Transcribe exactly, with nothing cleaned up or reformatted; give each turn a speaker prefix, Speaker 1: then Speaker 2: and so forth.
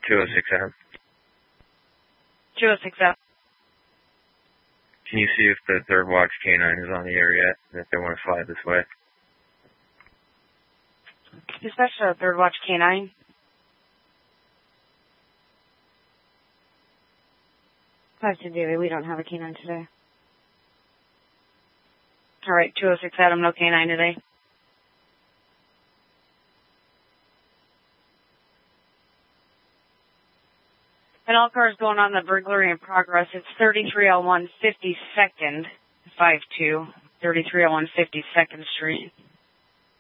Speaker 1: two oh six Adam.
Speaker 2: two oh six Adam.
Speaker 1: Can you see if the third watch canine is on the air yet, and if they want to fly this way?
Speaker 2: Dispatch to third watch canine. Five to David, we don't have a canine today. All right, two oh six Adam, no canine today. And all cars going on the burglary in progress. It's thirty-three oh one fifty-second, five two, thirty-three oh one fifty-second Street.